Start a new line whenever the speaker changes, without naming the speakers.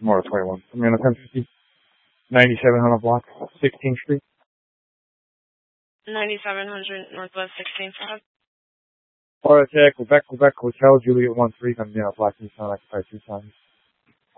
More 21. I mean, 1050. 9700 block, 16th Street.
9700 Northwest 16th Ave.
Heart attack, Quebec Hotel, Juliet 13, I'm Black Nissan, I can 2 times.